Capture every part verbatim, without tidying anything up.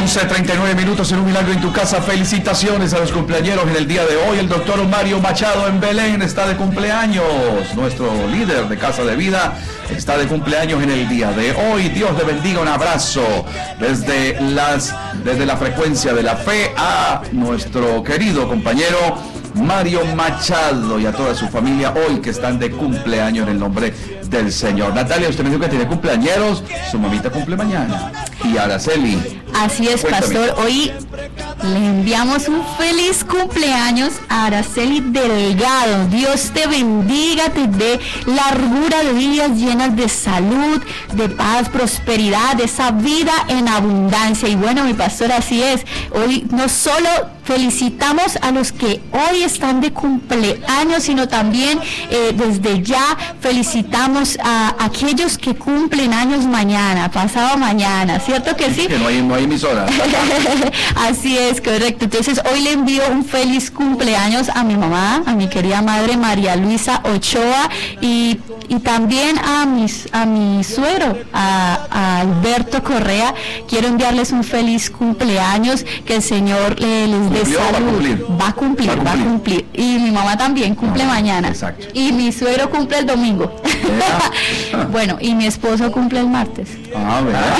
once treinta y nueve minutos en Un Milagro en tu Casa. Felicitaciones a los cumpleañeros en el día de hoy. El doctor Mario Machado en Belén está de cumpleaños. Nuestro líder de Casa de Vida está de cumpleaños en el día de hoy. Dios le bendiga. Un abrazo desde las desde la frecuencia de la fe a nuestro querido compañero Mario Machado y a toda su familia hoy que están de cumpleaños en el nombre del Señor. Natalia, usted me dijo que tiene cumpleañeros, su mamita cumple mañana. Y Araceli. Así es, cuéntame. Pastor, hoy le enviamos un feliz cumpleaños a Araceli Delgado. Dios te bendiga, te dé largura de días llenas de salud, de paz, prosperidad, de esa vida en abundancia. Y bueno, mi pastor, así es. Hoy no solo felicitamos a los que hoy están de cumpleaños, sino también eh, desde ya felicitamos a aquellos que cumplen años mañana, pasado mañana, ¿cierto que sí? Que no hay, no hay emisora. Así es, correcto. Entonces hoy le envío un feliz cumpleaños a mi mamá, a mi querida madre María Luisa Ochoa y, y también a mis a mi suegro, a, a Alberto Correa. Quiero enviarles un feliz cumpleaños, que el Señor eh, les dé salud. Va a cumplir, va a cumplir, va a cumplir. Y mi mamá también cumple ah, mañana. Exacto. Y mi suegro cumple el domingo. Yeah. Bueno, y mi esposo cumple el martes. Ah, ¿verdad?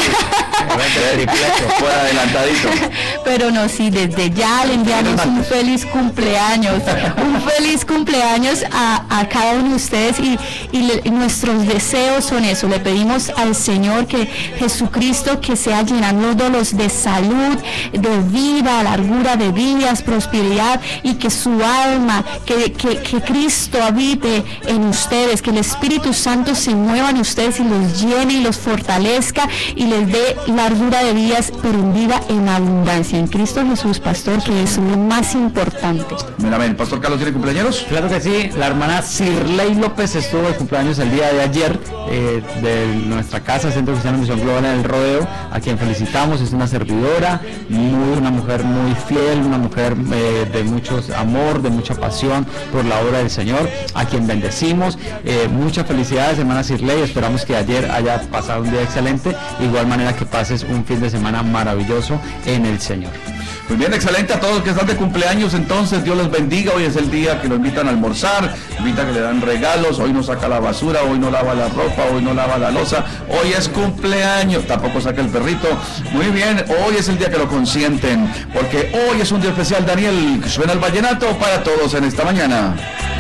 Fue adelantadito. Pero no, sí, desde ya le enviamos un feliz cumpleaños, un feliz cumpleaños a, a cada uno de ustedes y, y, le, y nuestros deseos son eso. Le pedimos al Señor que Jesucristo que sea llenándolos de salud, de vida, largura de días, prosperidad y que su alma, que, que, que Cristo habite en ustedes, que el Espíritu Santo se mueva en ustedes y los llene y los fortalezca y les dé largura de días, pero en vida en abundancia en Cristo Jesús, pastor, que es lo más importante. Mira, ven, Pastor Carlos, ¿tiene cumpleaños? Claro que sí, la hermana Sirley López estuvo de cumpleaños el día de ayer eh, de nuestra casa, Centro Cristiano Misión Global en el Rodeo, a quien felicitamos. Es una servidora, muy, una mujer muy fiel, una mujer eh, de mucho amor, de mucha pasión por la obra del Señor, a quien bendecimos. Eh, muchas felicidades, hermana Sirley, esperamos que ayer haya pasado un día excelente, de igual manera que pases un fin de semana maravilloso en el Señor. Muy bien, excelente a todos los que están de cumpleaños. Entonces, Dios les bendiga. Hoy es el día que lo invitan a almorzar, invitan que le dan regalos. Hoy no saca la basura, hoy no lava la ropa, hoy no lava la loza. Hoy es cumpleaños, tampoco saca el perrito. Muy bien, hoy es el día que lo consienten, porque hoy es un día especial. Daniel, suena el vallenato para todos en esta mañana.